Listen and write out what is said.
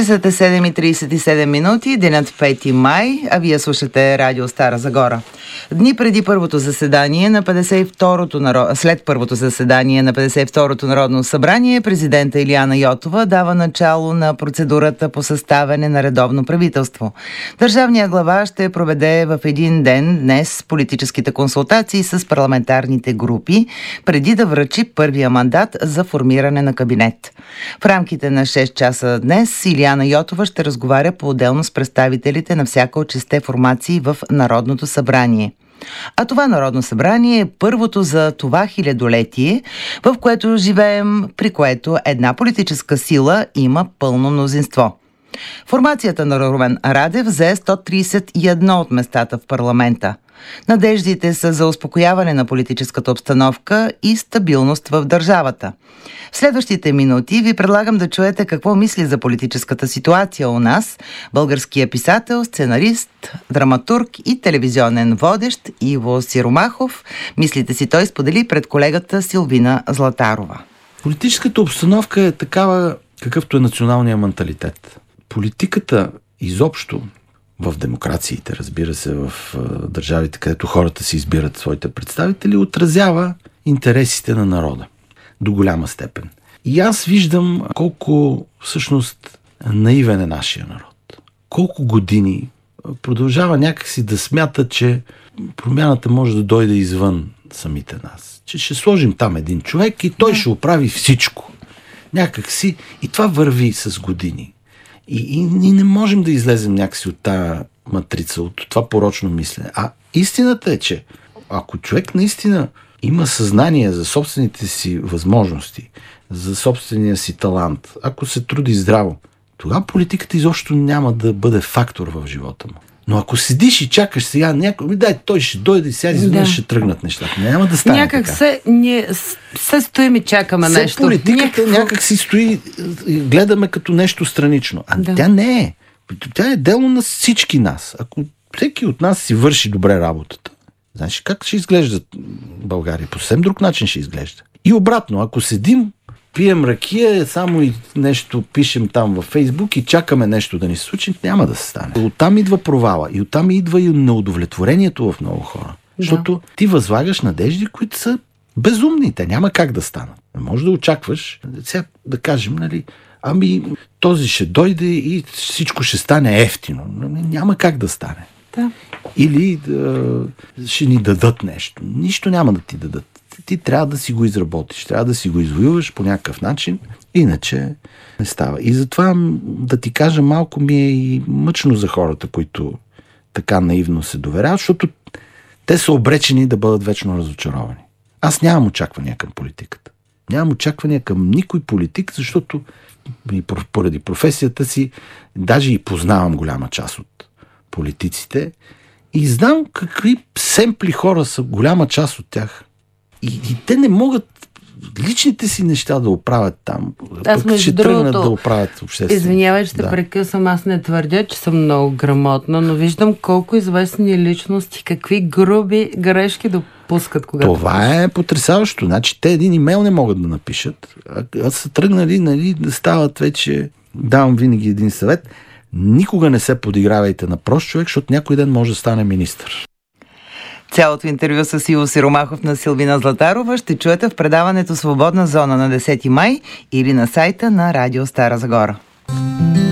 Часът е 7:37 минути, денят 5 май, а вие слушате Радио Стара Загора. Дни преди първото заседание на 52-то след първото заседание на 52-то Народно събрание, президента Илияна Йотова дава начало на процедурата по съставяне на редовно правителство. Държавният глава ще проведе в един ден днес политическите консултации с парламентарните групи, преди да връчи първия мандат за формиране на кабинет. В рамките на 6 часа днес Илияна Йотова ще разговаря по-отделно с представителите на всяка от 6 формации в Народното събрание. А това Народно събрание е първото за това хилядолетие, в което живеем, при което една политическа сила има пълно мнозинство. Формацията на Румен Радев взе 131 от местата в парламента. Надеждите са за успокояване на политическата обстановка и стабилност в държавата. В следващите минути ви предлагам да чуете какво мисли за политическата ситуация у нас българският писател, сценарист, драматург и телевизионен водещ Иво Сиромахов. Мислите си той сподели пред колегата Силвина Златарова. Политическата обстановка е такава, какъвто е националния менталитет. Политиката изобщо в демокрациите, разбира се, в държавите, където хората си избират своите представители, отразява интересите на народа до голяма степен. И аз виждам колко всъщност наивен е нашия народ. Колко години продължава някакси да смята, че промяната може да дойде извън самите нас. Че ще сложим там един човек и той ще оправи всичко. Някакси. И това върви с години. И не можем да излезем някакси от тая матрица, от това порочно мислене. А истината е, че ако човек наистина има съзнание за собствените си възможности, за собствения си талант, ако се труди здраво, тогава политиката изобщо няма да бъде фактор в живота му. Но ако седиш и чакаш сега някой, той ще дойде и сега изведнъж ще тръгнат нещата. Няма да стане някак така. Ние стоим и чакаме нещо. Политиката някак си стои и гледаме като нещо странично. А тя не е. Тя е дело на всички нас. Ако всеки от нас си върши добре работата, знаеш как ще изглежда България? По съвсем друг начин ще изглежда. И обратно, ако седим, пием ракия, само и нещо пишем там във Фейсбук и чакаме нещо да ни се случи, няма да се стане. Оттам идва провала и оттам идва и неудовлетворението в много хора. Защото ти възлагаш надежди, които са безумни. Те няма как да станат. Не можеш да очакваш, сега да кажем, този ще дойде и всичко ще стане ефтино. Няма как да стане. Да. Или ще ни дадат нещо. Нищо няма да ти дадат. Ти трябва да си го изработиш, трябва да си го извоюваш по някакъв начин, иначе не става. И затова да ти кажа, малко ми е и мъчно за хората, които така наивно се доверяват, защото те са обречени да бъдат вечно разочаровани. Аз нямам очаквания към политиката. Нямам очаквания към никой политик, защото поради професията си даже и познавам голяма част от политиците и знам какви семпли хора са, голяма част от тях. И те не могат личните си неща да оправят там. Аз пък ще тръгнат да оправят обществено. Извинявай, ще прекъсвам. Аз не твърдя, че съм много грамотна, но виждам колко известни личности, какви груби грешки допускат, когато... Това е потресаващо. Значи те един имейл не могат да напишат. А са тръгнали, да стават вече... Давам винаги един съвет. Никога не се подигравайте на прост човек, защото някой ден може да стане министър. Цялото интервю с Иво Сиромахов на Силвина Златарова ще чуете в предаването Свободна зона на 10 май или на сайта на Радио Стара Загора.